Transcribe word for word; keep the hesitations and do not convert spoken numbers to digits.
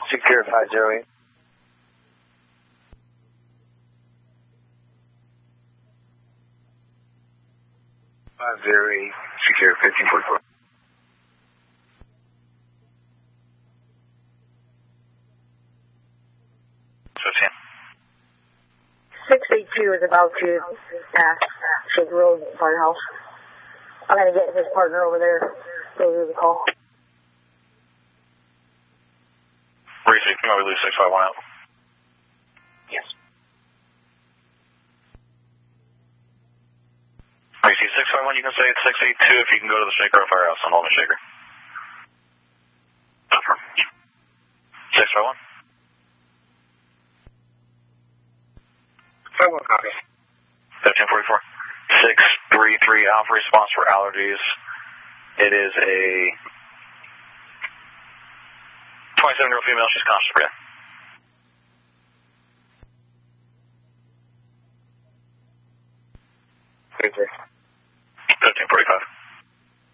Secure five zero eight. five zero eight, secure fifteen forty-four. fifteen. six eight two is about to pass Shake Road Firehouse. I'm going to get his partner over there. Go to the call. Reese, come over, lose six five one out. Yes. Reese, six five one, you can say it's six eight two if you can go to the Shake Road Firehouse on Holman Shaker. six five one. five one copy. fifteen forty-four. six three three Alpha response for allergies. It is a twenty-seven year old female. She's conscious, breathing. Three three.